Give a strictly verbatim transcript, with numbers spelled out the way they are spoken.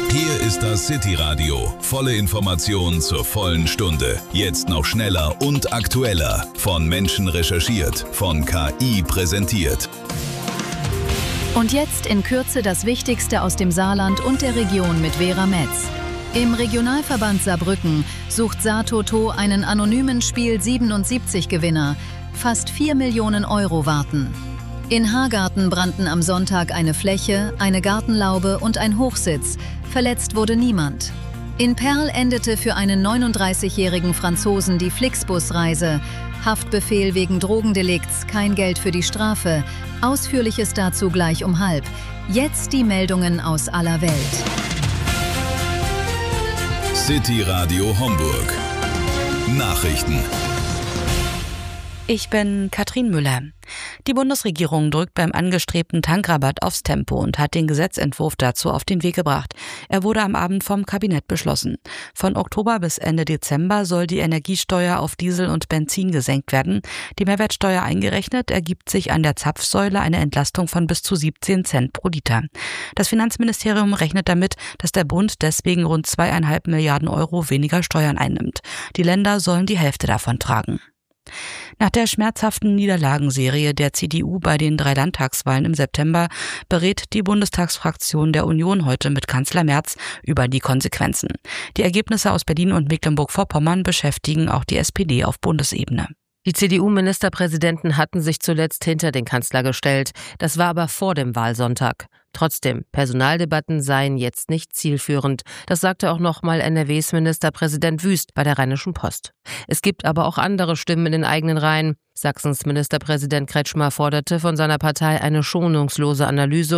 Hier ist das City-Radio. Volle Informationen zur vollen Stunde. Jetzt noch schneller und aktueller. Von Menschen recherchiert, von K I präsentiert. Und jetzt in Kürze das Wichtigste aus dem Saarland und der Region mit Vera Metz. Im Regionalverband Saarbrücken sucht Saartoto einen anonymen Spiel siebenundsiebzig-Gewinner. Fast vier Millionen Euro warten. In Hagarten brannten am Sonntag eine Fläche, eine Gartenlaube und ein Hochsitz. Verletzt wurde niemand. In Perl endete für einen neununddreißigjährigen Franzosen die Flixbus-Reise. Haftbefehl wegen Drogendelikts, kein Geld für die Strafe. Ausführliches dazu gleich um halb. Jetzt die Meldungen aus aller Welt. City Radio Homburg. Nachrichten. Ich bin Katrin Müller. Die Bundesregierung drückt beim angestrebten Tankrabatt aufs Tempo und hat den Gesetzentwurf dazu auf den Weg gebracht. Er wurde am Abend vom Kabinett beschlossen. Von Oktober bis Ende Dezember soll die Energiesteuer auf Diesel und Benzin gesenkt werden. Die Mehrwertsteuer eingerechnet ergibt sich an der Zapfsäule eine Entlastung von bis zu siebzehn Cent pro Liter. Das Finanzministerium rechnet damit, dass der Bund deswegen rund zweieinhalb Milliarden Euro weniger Steuern einnimmt. Die Länder sollen die Hälfte davon tragen. Nach der schmerzhaften Niederlagenserie der C D U bei den drei Landtagswahlen im September berät die Bundestagsfraktion der Union heute mit Kanzler Merz über die Konsequenzen. Die Ergebnisse aus Berlin und Mecklenburg-Vorpommern beschäftigen auch die S P D auf Bundesebene. Die C D U-Ministerpräsidenten hatten sich zuletzt hinter den Kanzler gestellt. Das war aber vor dem Wahlsonntag. Trotzdem, Personaldebatten seien jetzt nicht zielführend. Das sagte auch nochmal N R Ws Ministerpräsident Wüst bei der Rheinischen Post. Es gibt aber auch andere Stimmen in den eigenen Reihen. Sachsens Ministerpräsident Kretschmer forderte von seiner Partei eine schonungslose Analyse